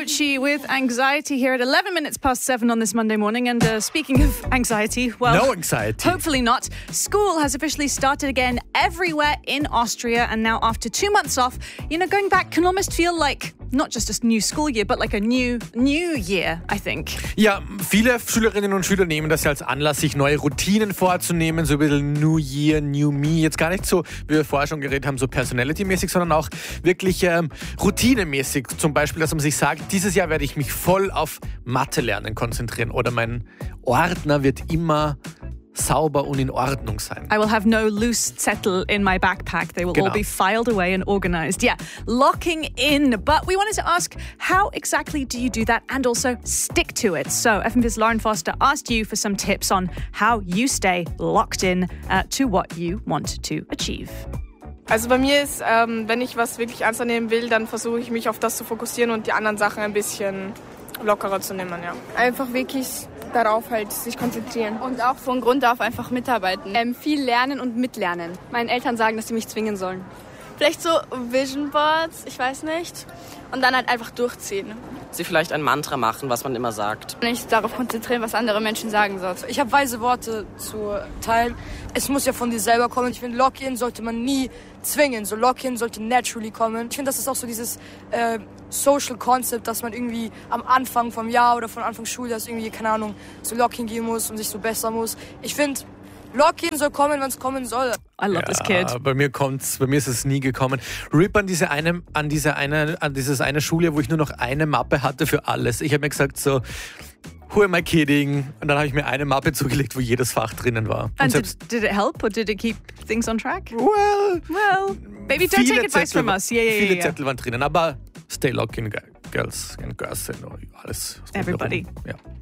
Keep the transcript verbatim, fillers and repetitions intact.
Doechii with Anxiety here at eleven minutes past seven on this Monday morning. And uh, speaking of anxiety, well, no anxiety. Hopefully not. School has officially started again everywhere in Austria. And now after two months off, you know, going back can almost feel like not just a new school year, but like a new, new year, I think. Ja, viele Schülerinnen und Schüler nehmen das ja als Anlass, sich neue Routinen vorzunehmen, so ein bisschen New Year, New Me. Jetzt gar nicht so, wie wir vorher schon geredet haben, so personality-mäßig, sondern auch wirklich ähm, routinemäßig. Zum Beispiel, dass man sich sagt, dieses Jahr werde ich mich voll auf Mathe lernen konzentrieren oder mein Ordner wird immer sauber und in Ordnung sein. I will have no loose Zettel in my backpack. They will Genau. all be filed away and organized. Yeah, locking in. But we wanted to ask, how exactly do you do that and also stick to it? So F M V's Lauren Foster asked you for some tips on how you stay locked in uh, to what you want to achieve. Also bei mir ist, ähm, wenn ich was wirklich ernster nehmen will, dann versuche ich mich auf das zu fokussieren und die anderen Sachen ein bisschen lockerer zu nehmen, ja. Einfach wirklich darauf halt sich konzentrieren. Und auch von Grund auf einfach mitarbeiten. Ähm, viel lernen und mitlernen. Meinen Eltern sagen, dass sie mich zwingen sollen. Vielleicht so Vision Boards, ich weiß nicht. Und dann halt einfach durchziehen. Sie vielleicht ein Mantra machen, was man immer sagt. Nicht darauf konzentrieren, was andere Menschen sagen sollen. Ich habe weise Worte zu teilen. Es muss ja von dir selber kommen. Ich finde, Lock-in sollte man nie zwingen. So Lock-in sollte naturally kommen. Ich finde, das ist auch so dieses äh, Social Concept, dass man irgendwie am Anfang vom Jahr oder von Anfang Schuljahres irgendwie, keine Ahnung, so Lock-in gehen muss und sich so besser muss. Ich finde, Lock-in soll kommen, wenn es kommen soll. I love ja, this kid. Bei mir kommt's, bei mir ist es nie gekommen. Rip an diese eine, an diese eine, an dieses eine Schuljahr, wo ich nur noch eine Mappe hatte für alles. Ich habe mir gesagt so, who am I kidding? Und dann habe ich mir eine Mappe zugelegt, wo jedes Fach drinnen war. And did, did it help or did it keep things on track? Well, well, maybe don't take advice Zettel, from us. Yeah, yeah, viele yeah, yeah. Zettel waren drinnen, aber stay locked in girls and girls and alles. Everybody. Ja.